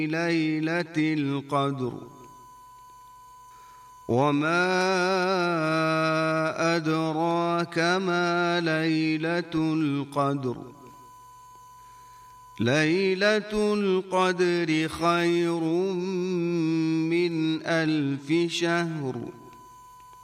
ليلة القدر وما أدراك ما ليلة القدر ليلة القدر خير من 1000 شهر